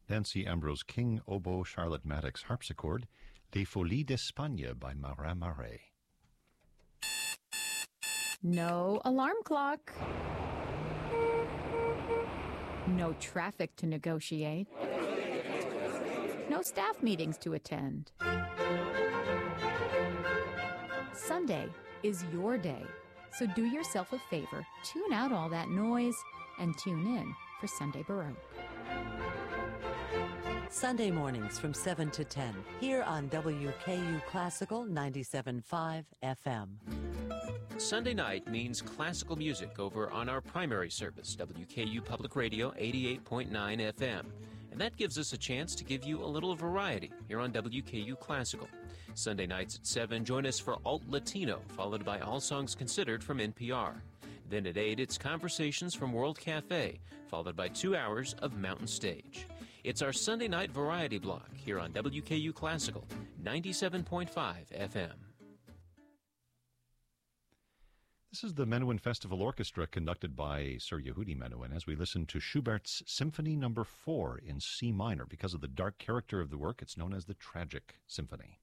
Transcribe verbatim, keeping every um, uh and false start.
Nancy Ambrose King, oboe, Charlotte Maddox harpsichord, Les Folies d'Espagne by Marin Marais. No alarm clock. No traffic to negotiate. No staff meetings to attend. Sunday is your day, so do yourself a favor, tune out all that noise, and tune in for Sunday Baroque. Sunday mornings from seven to ten, here on W K U Classical ninety-seven point five F M. Sunday night means classical music over on our primary service, W K U Public Radio eighty-eight point nine F M. And that gives us a chance to give you a little variety here on W K U Classical. Sunday nights at seven, join us for Alt Latino, followed by All Songs Considered from N P R. Then at eight, it's Conversations from World Cafe, followed by two hours of Mountain Stage. It's our Sunday night variety block here on W K U Classical, ninety-seven point five F M. This is the Menuhin Festival Orchestra conducted by Sir Yehudi Menuhin as we listen to Schubert's Symphony Number four in C minor. Because of the dark character of the work, it's known as the Tragic Symphony.